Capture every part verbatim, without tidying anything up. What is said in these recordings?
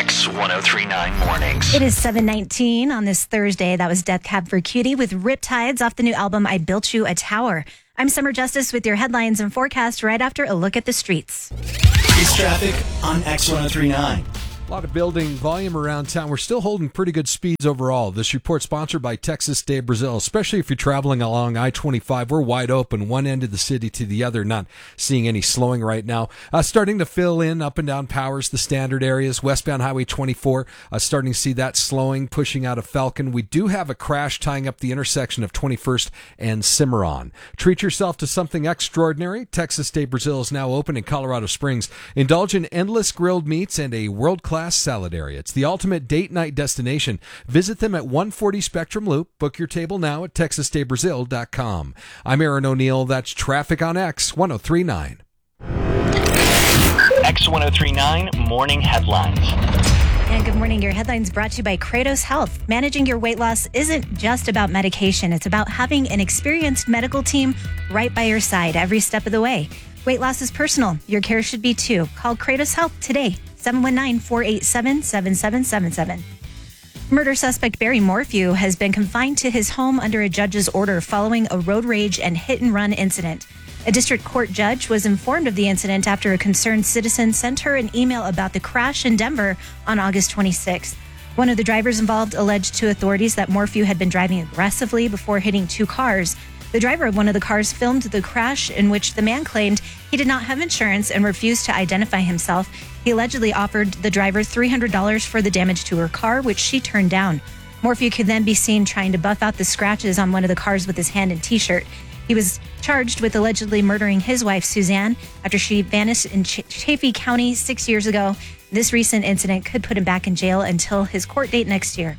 X ten thirty-nine Mornings. It is seven nineteen on this Thursday. That was Death Cab for Cutie with Riptides off the new album I Built You a Tower. I'm Summer Justice with your headlines and forecast right after a look at the streets. It's traffic on X ten thirty-nine. A lot of building volume around town. We're still holding pretty good speeds overall. This report sponsored by Texas de Brazil, especially if you're traveling along I twenty-five. We're wide open, one end of the city to the other, not seeing any slowing right now. Uh, starting to fill in up and down Powers, the standard areas. Westbound Highway twenty-four, uh, starting to see that slowing, pushing out of Falcon. We do have a crash tying up the intersection of twenty-first and Cimarron. Treat yourself to something extraordinary. Texas de Brazil is now open in Colorado Springs. Indulge in endless grilled meats and a world-class salad area. It's the ultimate date night destination. Visit them at one forty Spectrum Loop. Book your table now at texas de brazil dot com. I'm Aaron O'Neill. That's traffic on X ten thirty-nine. X ten thirty-nine Morning Headlines. And good morning. Your headlines brought to you by Kratos Health. Managing your weight loss isn't just about medication. It's about having an experienced medical team right by your side every step of the way. Weight loss is personal. Your care should be too. Call Kratos Health today. seven one nine, four eight seven, seven seven seven seven. Murder suspect Barry Morphew has been confined to his home under a judge's order following a road rage and hit-and-run incident. A district court judge was informed of the incident after a concerned citizen sent her an email about the crash in Denver on August twenty-sixth. One of the drivers involved alleged to authorities that Morphew had been driving aggressively before hitting two cars. The driver of one of the cars filmed the crash, in which the man claimed he did not have insurance and refused to identify himself. He allegedly offered the driver three hundred dollars for the damage to her car, which she turned down. Morphew could then be seen trying to buff out the scratches on one of the cars with his hand and T-shirt. He was charged with allegedly murdering his wife, Suzanne, after she vanished in Ch- Chaffee County six years ago. This recent incident could put him back in jail until his court date next year.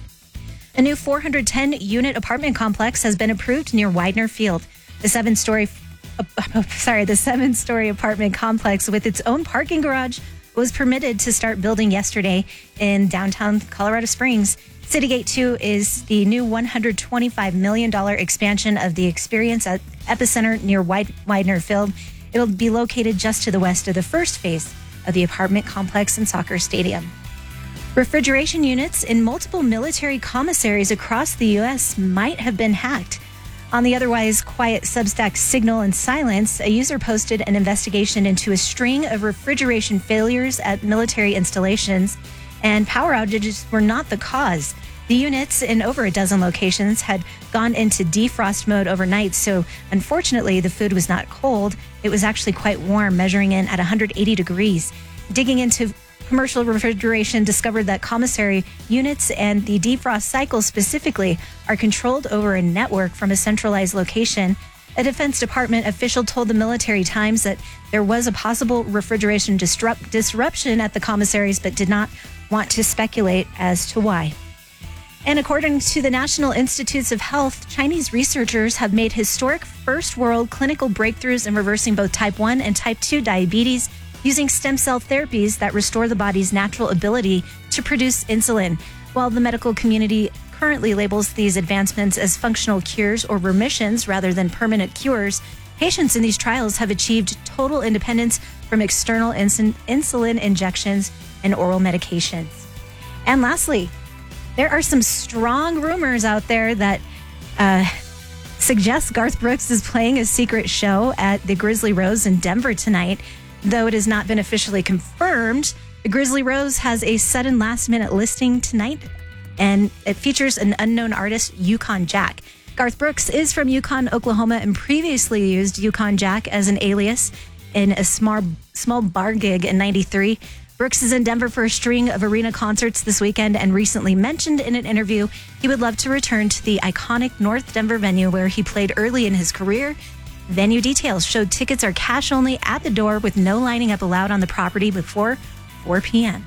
A new four hundred ten unit apartment complex has been approved near Widener Field. The seven-story, uh, sorry, the seven-story apartment complex with its own parking garage was permitted to start building yesterday in downtown Colorado Springs. Citygate two is the new one hundred twenty-five million dollars expansion of the Experience at Epicenter near Widener Field. It'll be located just to the west of the first phase of the apartment complex and soccer stadium. Refrigeration units in multiple military commissaries across the U S might have been hacked. On the otherwise quiet Substack Signal and Silence, a user posted an investigation into a string of refrigeration failures at military installations, and power outages were not the cause. The units in over a dozen locations had gone into defrost mode overnight, so unfortunately the food was not cold. It was actually quite warm, measuring in at one hundred eighty degrees. Digging into commercial refrigeration discovered that commissary units and the defrost cycle specifically are controlled over a network from a centralized location. A Defense Department official told the Military Times that there was a possible refrigeration disrupt- disruption at the commissaries, but did not want to speculate as to why. And according to the National Institutes of Health, Chinese researchers have made historic first-world clinical breakthroughs in reversing both type one and type two diabetes using stem cell therapies that restore the body's natural ability to produce insulin. While the medical community currently labels these advancements as functional cures or remissions rather than permanent cures, patients in these trials have achieved total independence from external insulin, insulin injections and oral medications. And lastly, there are some strong rumors out there that uh, suggest Garth Brooks is playing a secret show at the Grizzly Rose in Denver tonight. Though it has not been officially confirmed, the Grizzly Rose has a sudden last-minute listing tonight, and it features an unknown artist, Yukon Jack. Garth Brooks is from Yukon, Oklahoma, and previously used Yukon Jack as an alias in a small, small bar gig in ninety-three. Brooks is in Denver for a string of arena concerts this weekend and recently mentioned in an interview he would love to return to the iconic North Denver venue where he played early in his career. Venue details showed tickets are cash only at the door with no lining up allowed on the property before four p.m.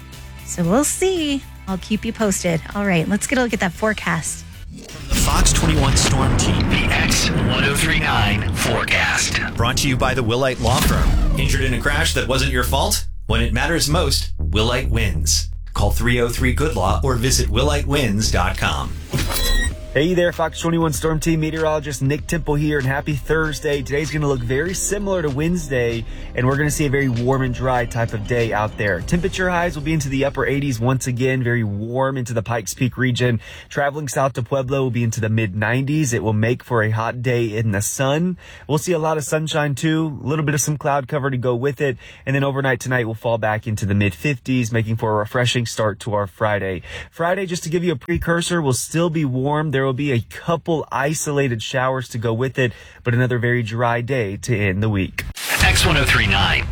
So we'll see. I'll keep you posted. All right, let's get a look at that forecast. From the Fox twenty-one Storm Team. The X ten thirty-nine Forecast. Brought to you by the Willite Law Firm. Injured in a crash that wasn't your fault? When it matters most, Willite wins. Call three oh three good law or visit willite wins dot com. Hey there, Fox twenty-one Storm Team meteorologist Nick Temple here, and happy Thursday. Today's going to look very similar to Wednesday, and we're going to see a very warm and dry type of day out there. Temperature highs will be into the upper eighties once again, very warm into the Pikes Peak region. Traveling south to Pueblo will be into the mid nineties. It will make for a hot day in the sun. We'll see a lot of sunshine too, a little bit of some cloud cover to go with it, and then overnight tonight we'll fall back into the mid fifties, making for a refreshing start to our Friday. Friday, just to give you a precursor, will still be warm. There will be a couple isolated showers to go with it, but another very dry day to end the week. X one oh three point nine.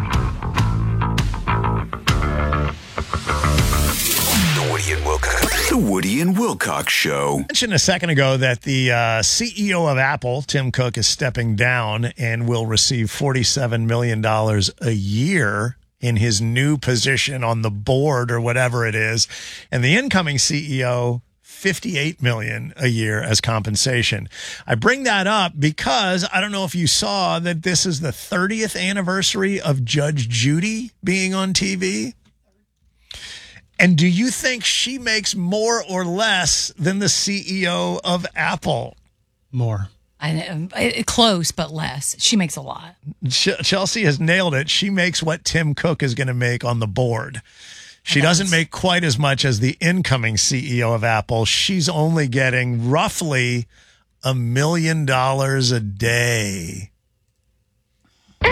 The Woody and Wilcox. The Woody and Wilcox Show. I mentioned a second ago that the uh, C E O of Apple, Tim Cook, is stepping down and will receive forty-seven million dollars a year in his new position on the board or whatever it is. And the incoming C E O, fifty-eight million dollars a year as compensation. I bring that up because I don't know if you saw that this is the thirtieth anniversary of Judge Judy being on T V. And do you think she makes more or less than the C E O of Apple? More. I, I, close, but less. She makes a lot. Ch- Chelsea has nailed it. She makes what Tim Cook is going to make on the board. She doesn't make quite as much as the incoming C E O of Apple. She's only getting roughly a million dollars a day. What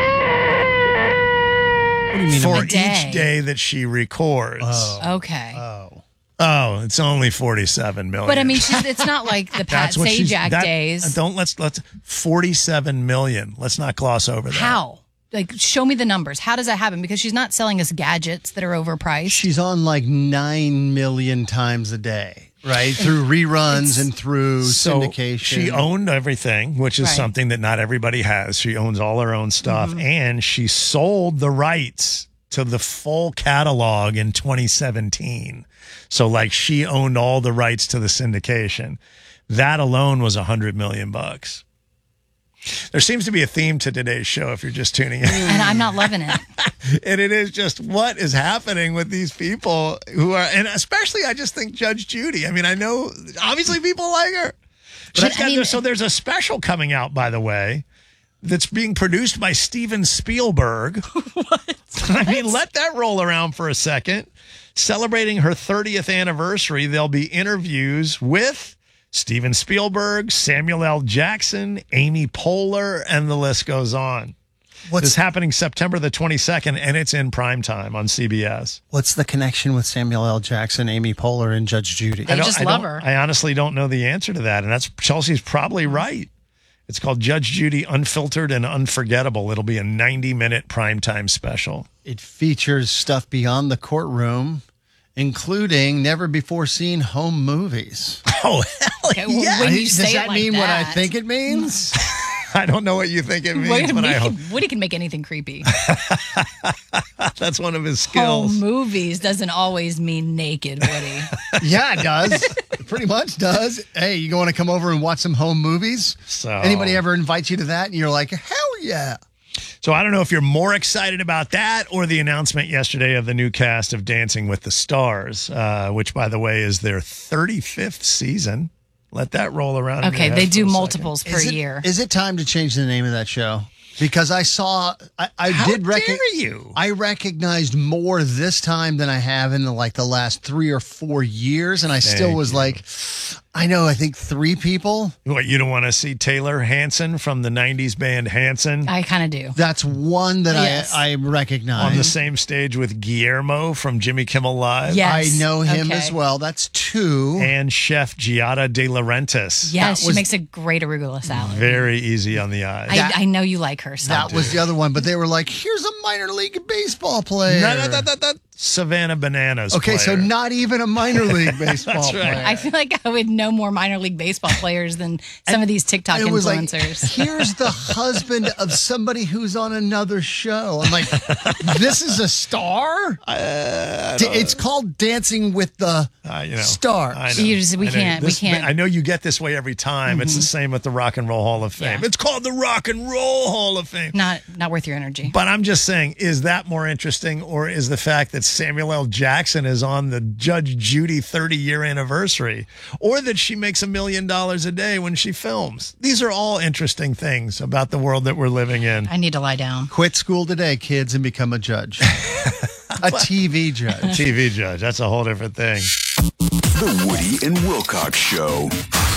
do you mean? For A day? each day that she records. Oh. Okay. Oh. Oh, it's only forty-seven million. But I mean, she's, it's not like the Pat That's what she's- Sajak that- days. Don't let's let's forty-seven million. Let's not gloss over that. How? Like, show me the numbers. How does that happen? Because she's not selling us gadgets that are overpriced. She's on like nine million times a day, right? Through reruns and through So syndication. she owned everything, which is Right. something that not everybody has. She owns all her own stuff, and she sold the rights to the full catalog in twenty seventeen. So, like, she owned all the rights to the syndication. That alone was a hundred million bucks. There seems to be a theme to today's show if you're just tuning in. and I'm not loving it. And it is just what is happening with these people who are, and especially I just think Judge Judy. I mean, I know obviously people like her. But, She's got- I mean- so there's a special coming out, by the way, that's being produced by Steven Spielberg. What? I mean, let that roll around for a second. Celebrating her thirtieth anniversary, there'll be interviews with Steven Spielberg, Samuel L. Jackson, Amy Poehler, and the list goes on. What's This is happening September the twenty-second, and it's in prime time on C B S. What's the connection with Samuel L. Jackson, Amy Poehler, and Judge Judy? They I don't- just I love don't- her. I honestly don't know the answer to that, and that's Chelsea's probably right. It's called Judge Judy Unfiltered and Unforgettable. It'll be a ninety-minute primetime special. It features stuff beyond the courtroom, including never-before-seen home movies. Oh, hell Okay, well, yeah. when you Does say that it like mean what I that- think it means? I don't know what you think it means, Woody, but I hope Woody can make anything creepy. that's one of his Home skills. movies doesn't always mean naked, Woody. Yeah, it does. It pretty much does. Hey, you want to come over and watch some home movies? So- Anybody ever invites you to that and you're like, hell yeah. So I don't know if you're more excited about that or the announcement yesterday of the new cast of Dancing with the Stars, uh, which, by the way, is their thirty-fifth season. Let that roll around. in Okay, your they head for do a second. multiples per Is it, year. is it time to change the name of that show? Because I saw, I, I How did rec- dare you? I recognized more this time than I have in the, like the last three or four years, and I still Thank was you. like, I know, I think three people. What, you don't want to see Taylor Hanson from the nineties band Hanson I kind of do. That's one that Yes. I I recognize. on the same stage with Guillermo from Jimmy Kimmel Live? Yes. I know him Okay. as well. That's two. And Chef Giada De Laurentiis. Yes, That she was- makes a great arugula salad. Very easy on the eyes. I, I know you like her. So. That was the other one, but they were like, "Here's a minor league baseball player." No, no, no, no, no. Savannah Bananas. Okay, so player. not even a minor league baseball That's right. player. I feel like I would know more minor league baseball players than some of these TikTok And it was like, influencers. here's the husband of somebody who's on another show. I'm like, this is a star? D- it's called Dancing with the Uh, you know, Stars. I know. You just- we I know. can't- we This- can't. I know you get this way every time. It's the same with the Rock and Roll Hall of Fame. Yeah. It's called the Rock and Roll Hall of Fame. not not worth your energy. But I'm just saying, is that more interesting, or is the fact that Samuel L. Jackson is on the Judge Judy thirty-year anniversary, or that she makes a million dollars a day when she films. These are all interesting things about the world that we're living in. I need to lie down. Quit school today, kids, and become a judge. A T V judge. T V judge. That's a whole different thing. The Woody and Wilcox Show.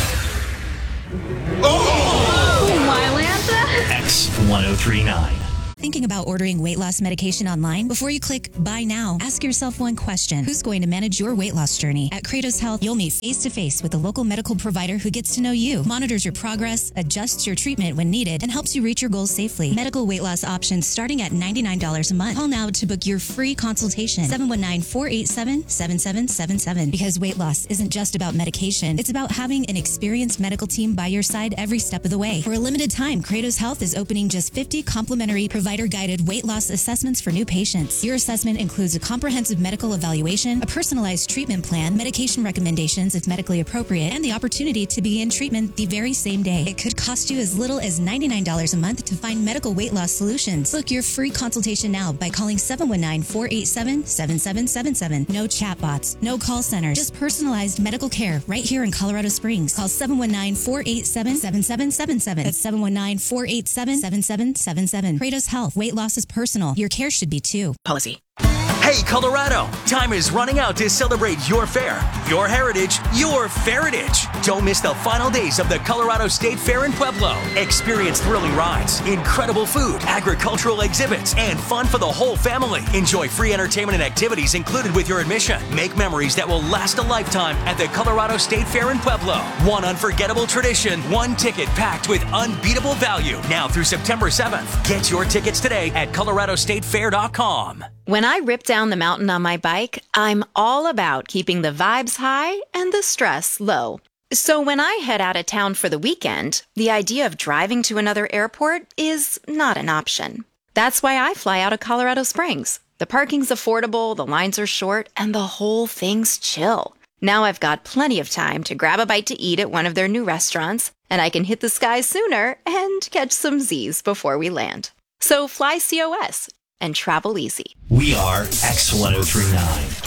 X ten thirty-nine. Thinking about ordering weight loss medication online? Before you click buy now, ask yourself one question. Who's going to manage your weight loss journey? At Kratos Health, you'll meet face-to-face with a local medical provider who gets to know you, monitors your progress, adjusts your treatment when needed, and helps you reach your goals safely. Medical weight loss options starting at ninety-nine dollars a month. Call now to book your free consultation. seven one nine, four eight seven, seven seven seven seven. Because weight loss isn't just about medication. It's about having an experienced medical team by your side every step of the way. For a limited time, Kratos Health is opening just fifty complimentary provider-guided weight loss assessments for new patients. Your assessment includes a comprehensive medical evaluation, a personalized treatment plan, medication recommendations if medically appropriate, and the opportunity to begin treatment the very same day. It could cost you as little as ninety-nine dollars a month to find medical weight loss solutions. Book your free consultation now by calling seven one nine, four eight seven, seven seven seven seven. No chatbots, no call centers, just personalized medical care right here in Colorado Springs. Call seven one nine, four eight seven, seven seven seven seven. That's seven one nine, four eight seven, seven seven seven seven. Kratos Health. Weight loss is personal. Your care should be too. Policy. Hey, Colorado! Time is running out to celebrate your fair, your heritage, your Feritage. Don't miss the final days of the Colorado State Fair in Pueblo. Experience thrilling rides, incredible food, agricultural exhibits, and fun for the whole family. Enjoy free entertainment and activities included with your admission. Make memories that will last a lifetime at the Colorado State Fair in Pueblo. One unforgettable tradition, one ticket packed with unbeatable value. Now through September seventh. Get your tickets today at colorado state fair dot com. When I rip down the mountain on my bike, I'm all about keeping the vibes high and the stress low. So when I head out of town for the weekend, the idea of driving to another airport is not an option. That's why I fly out of Colorado Springs. The parking's affordable, the lines are short, and the whole thing's chill. Now I've got plenty of time to grab a bite to eat at one of their new restaurants, and I can hit the sky sooner and catch some Z's before we land. So fly C O S and travel easy. We are X ten thirty-nine.